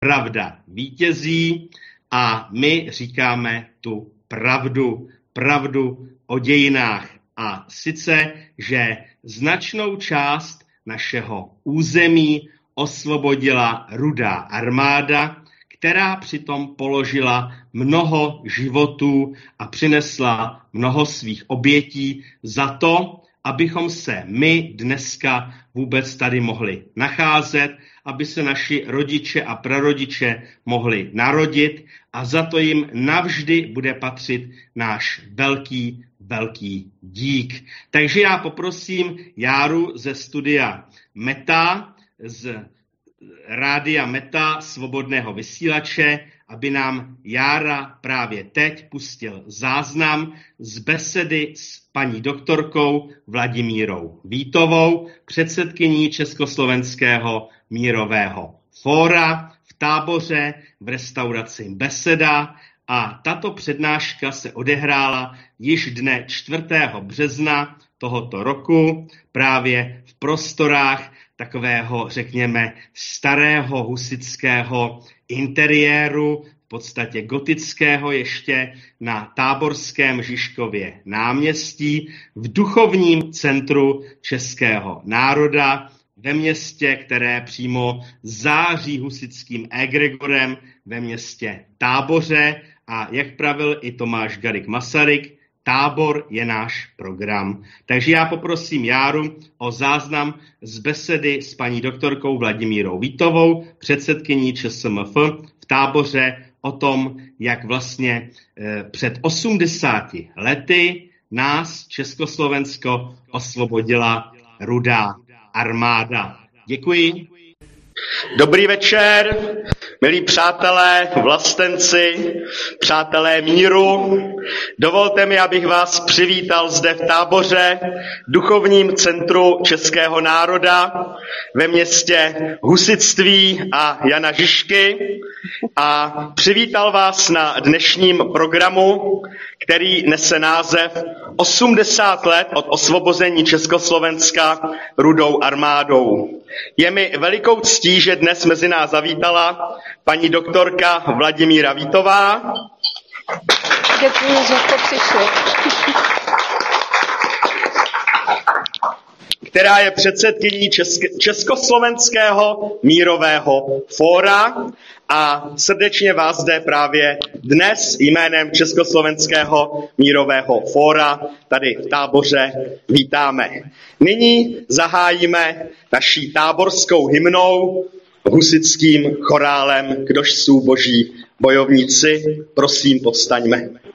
pravda vítězí a my říkáme tu pravdu o dějinách. A sice, že značnou část našeho území osvobodila Rudá armáda, která přitom položila mnoho životů a přinesla mnoho svých obětí za to, abychom se my dneska vůbec tady mohli nacházet, aby se naši rodiče a prarodiče mohli narodit a za to jim navždy bude patřit náš velký dík. Takže já poprosím Járu ze studia Meta, z rádia Meta svobodného vysílače, aby nám Jára právě teď pustil záznam z besedy s paní doktorkou Vladimírou Vítovou, předsedkyní Československého mírového fóra v Táboře v restauraci Beseda. A tato přednáška se odehrála již dne 4. března tohoto roku právě v prostorách takového, řekněme, starého husitského interiéru, v podstatě gotického ještě na Táborském Žižkově náměstí, v duchovním centru českého národa, ve městě, které přímo září husitským egregorem, ve městě Táboře. A jak pravil i Tomáš Garrigue Masaryk, Tábor je náš program. Takže já poprosím Járu o záznam z besedy s paní doktorkou Vladimírou Vítovou, předsedkyní ČSMF v Táboře, o tom, jak vlastně před 80 lety nás Československo osvobodila Rudá armáda. Děkuji. Dobrý večer, milí přátelé, vlastenci, přátelé míru. Dovolte mi, abych vás přivítal zde v Táboře, duchovním centru českého národa, ve městě husitství a Jana Žižky a přivítal vás na dnešním programu, který nese název 80 let od osvobození Československa Rudou armádou. Je mi velikou ctí, že dnes mezi nás zavítala paní doktorka Vladimíra Vítová. Děkuji, že jste přišli. Která je předsedkyní Československého mírového fóra a srdečně vás zde právě dnes jménem Československého mírového fóra tady v Táboře vítáme. Nyní zahájíme naší táborskou hymnou husitským chorálem Kdož jsou boží bojovníci. Prosím, povstaňme.